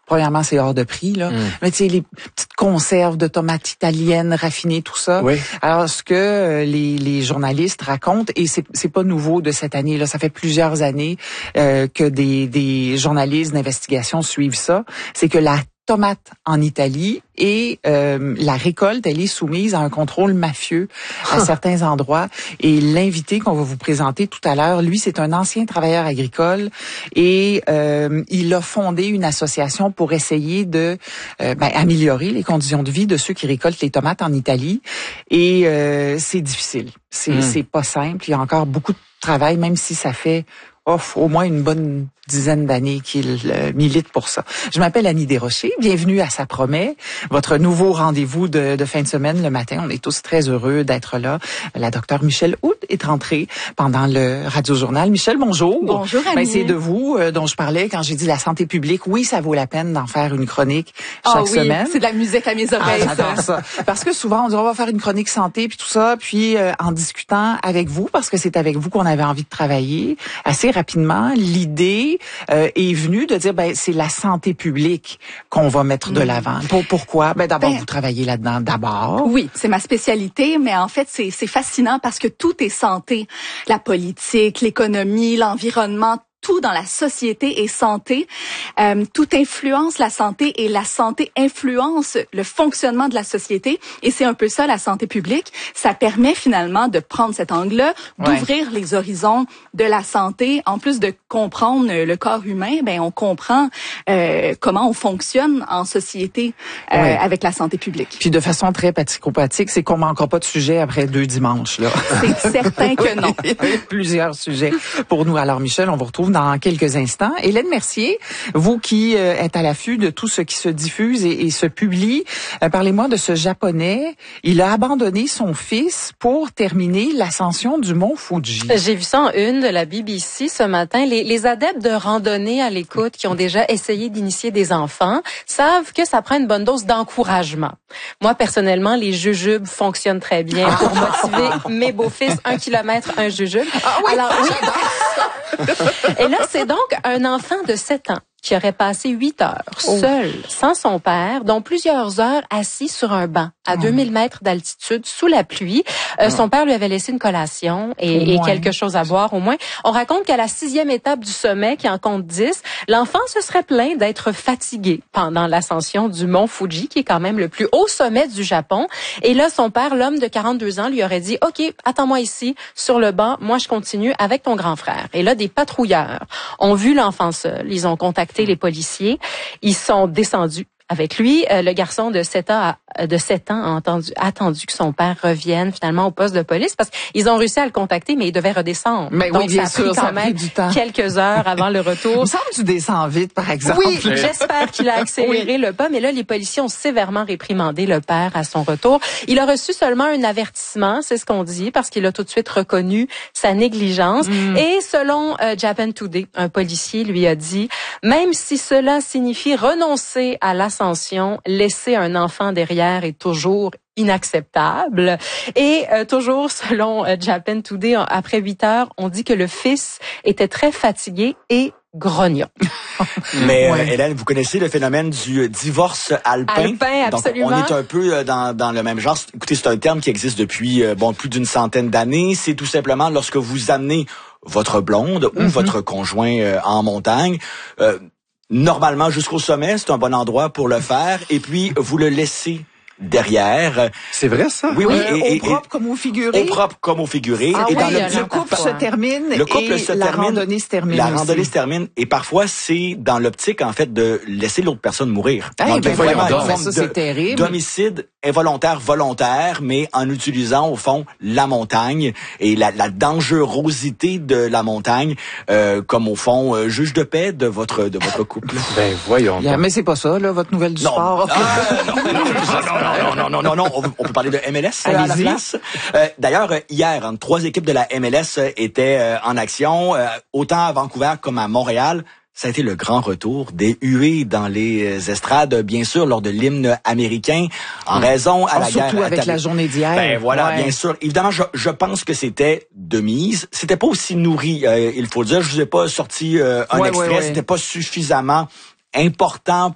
premièrement, c'est hors de prix, là. Mais tu sais, les petites conserves de tomates italiennes raffinées, tout ça. Oui. Alors, ce que les journalistes racontent, et c'est pas nouveau de cette année, là, ça fait plusieurs années que des journalistes d'investigation suivent ça, c'est que la tomate en Italie et la récolte, elle est soumise à un contrôle mafieux à certains endroits. Et l'invité qu'on va vous présenter tout à l'heure, lui, c'est un ancien travailleur agricole et il a fondé une association pour essayer de améliorer les conditions de vie de ceux qui récoltent les tomates en Italie. Et c'est difficile. C'est pas simple. Il y a encore beaucoup de travail, même si ça fait au moins une bonne dizaine d'années qu'il milite pour ça. Je m'appelle Annie Desrochers. Bienvenue à Ça promet, votre nouveau rendez-vous de fin de semaine le matin. On est tous très heureux d'être là. La docteure Michèle Houde est rentrée pendant le Radio-Journal. Michèle, bonjour. Bonjour, Annie. C'est de vous dont je parlais quand j'ai dit la santé publique. Oui, ça vaut la peine d'en faire une chronique chaque semaine. C'est de la musique à mes oreilles. J'adore ça. Parce que souvent, on dit on va faire une chronique santé puis tout ça, puis en discutant avec vous, parce que c'est avec vous qu'on avait envie de travailler, assez rapidement, l'idée est venue de dire c'est la santé publique qu'on va mettre de l'avant. Pourquoi? D'abord, vous travaillez là-dedans d'abord. Oui, c'est ma spécialité, mais en fait, c'est fascinant parce que tout est santé. La politique, l'économie, l'environnement, tout dans la société est santé. Tout influence la santé et la santé influence le fonctionnement de la société. Et c'est un peu ça, la santé publique. Ça permet finalement de prendre cet angle-là, d'ouvrir les horizons de la santé. En plus de comprendre le corps humain, on comprend comment on fonctionne en société avec la santé publique. Puis de façon très psychopathique, c'est qu'on manquera pas de sujets après 2 dimanches, là. C'est certain que non. Il y a plusieurs sujets pour nous. Alors, Michèle, on vous retrouve dans quelques instants. Hélène Mercier, vous qui êtes à l'affût de tout ce qui se diffuse et se publie, parlez-moi de ce Japonais. Il a abandonné son fils pour terminer l'ascension du mont Fuji. J'ai vu ça en une de la BBC ce matin. Les adeptes de randonnée à l'écoute qui ont déjà essayé d'initier des enfants savent que ça prend une bonne dose d'encouragement. Moi, personnellement, les jujubes fonctionnent très bien pour motiver mes beaux-fils. 1 kilomètre, un jujube. Alors, et là, c'est donc un enfant de 7 ans qui aurait passé 8 heures seul, sans son père, dont plusieurs heures assis sur un banc à 2000 mètres d'altitude sous la pluie. Son père lui avait laissé une collation et quelque chose à boire au moins. On raconte qu'à la 6e étape du sommet, qui en compte 10, l'enfant se serait plaint d'être fatigué pendant l'ascension du mont Fuji, qui est quand même le plus haut sommet du Japon. Et là, son père, l'homme de 42 ans, lui aurait dit « OK, attends-moi ici, sur le banc, moi je continue avec ton grand frère. » Et là, des patrouilleurs ont vu l'enfant seul. Ils ont contacté les policiers. Ils sont descendus avec lui. Le garçon de 7 ans a attendu que son père revienne finalement au poste de police parce qu'ils ont réussi à le contacter, mais il devait redescendre. Mais donc, oui, bien ça a sûr, pris quand même du temps. quelques heures avant le retour. Il me semble que tu descends vite, par exemple. Oui, j'espère qu'il a accéléré le pas, mais là, les policiers ont sévèrement réprimandé le père à son retour. Il a reçu seulement un avertissement, c'est ce qu'on dit, parce qu'il a tout de suite reconnu sa négligence. Et selon Japan Today, un policier lui a dit, même si cela signifie renoncer à l'ascension, laisser un enfant derrière est toujours inacceptable. Et toujours selon Japan Today, après 8 heures, on dit que le fils était très fatigué et grognon. Mais Hélène, vous connaissez le phénomène du divorce alpin? Alpin, absolument. Donc, on est un peu dans le même genre. Écoutez, c'est un terme qui existe depuis plus d'une centaine d'années. C'est tout simplement lorsque vous amenez votre blonde ou votre conjoint en montagne. Normalement, jusqu'au sommet, c'est un bon endroit pour le faire. Et puis, vous le laissez derrière. C'est vrai, ça? Oui, au propre comme au figuré. Au propre comme au figuré. Ah et oui, dans le couple se termine la randonnée se termine. La randonnée se termine. Et parfois, c'est dans l'optique, en fait, de laisser l'autre personne mourir. Donc, ça, c'est terrible. D'homicide involontaire, volontaire, mais en utilisant, au fond, la montagne et la dangerosité de la montagne comme, au fond, juge de paix de votre couple. Ben, voyons. Mais c'est pas ça, là, votre nouvelle du sport. Non, on peut parler de MLS à la place. D'ailleurs, hier, 3 équipes de la MLS étaient en action, autant à Vancouver comme à Montréal. Ça a été le grand retour des huées dans les estrades, bien sûr, lors de l'hymne américain, en raison à la guerre. Surtout avec la journée d'hier. Ben voilà, bien sûr. Évidemment, je pense que c'était de mise. C'était pas aussi nourri, il faut le dire. Je vous ai pas sorti un extrait. C'était pas suffisamment important